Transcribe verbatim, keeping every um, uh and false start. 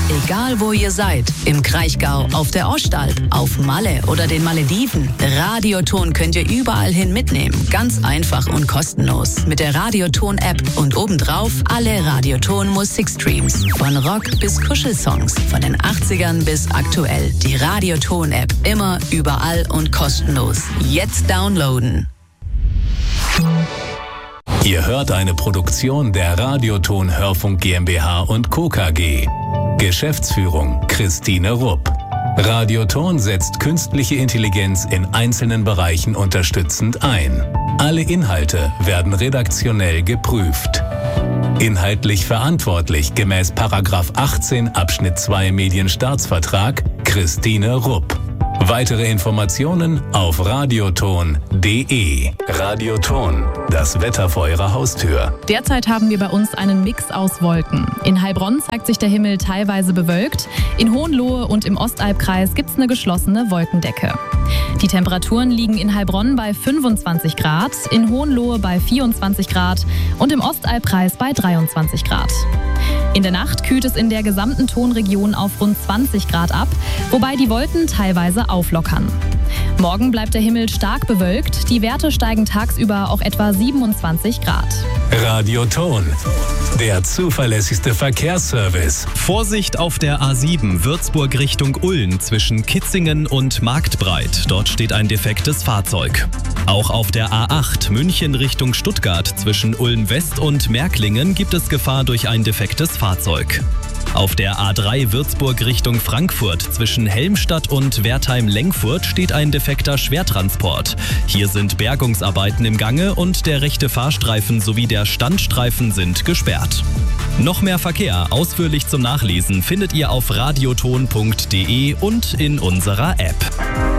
Egal wo ihr seid, im Kraichgau, auf der Ostalb, auf Malle oder den Malediven, Radioton könnt ihr überall hin mitnehmen. Ganz einfach und kostenlos. Mit der Radioton-App und obendrauf alle Radioton-Musikstreams. Von Rock bis Kuschelsongs, von den achtzigern bis aktuell. Die Radioton-App. Immer, überall und kostenlos. Jetzt downloaden. Ihr hört eine Produktion der Radioton Hörfunk GmbH und Co. K G. Geschäftsführung Christine Rupp. Radioton setzt künstliche Intelligenz in einzelnen Bereichen unterstützend ein. Alle Inhalte werden redaktionell geprüft. Inhaltlich verantwortlich gemäß Paragraph achtzehn Abschnitt zwei Medienstaatsvertrag Christine Rupp. Weitere Informationen auf radioton punkt de. Radioton, das Wetter vor Ihrer Haustür. Derzeit haben wir bei uns einen Mix aus Wolken. In Heilbronn zeigt sich der Himmel teilweise bewölkt. In Hohenlohe und im Ostalbkreis gibt es eine geschlossene Wolkendecke. Die Temperaturen liegen in Heilbronn bei fünfundzwanzig Grad, in Hohenlohe bei vierundzwanzig Grad und im Ostalbkreis bei dreiundzwanzig Grad. In der Nacht kühlt es in der gesamten Tonregion auf rund zwanzig Grad ab, wobei die Wolken teilweise auflockern. Morgen bleibt der Himmel stark bewölkt, die Werte steigen tagsüber auf etwa siebenundzwanzig Grad. Radioton, der zuverlässigste Verkehrsservice. Vorsicht auf der A sieben Würzburg Richtung Ulm zwischen Kitzingen und Marktbreit. Dort steht ein defektes Fahrzeug. Auch auf der A acht München Richtung Stuttgart zwischen Ulm West und Märklingen gibt es Gefahr durch ein defektes Fahrzeug. Auf der A drei Würzburg Richtung Frankfurt zwischen Helmstadt und Wertheim-Lengfurt steht ein defekter Schwertransport. Hier sind Bergungsarbeiten im Gange und der rechte Fahrstreifen sowie der Standstreifen sind gesperrt. Noch mehr Verkehr ausführlich zum Nachlesen findet ihr auf radioton punkt de und in unserer App.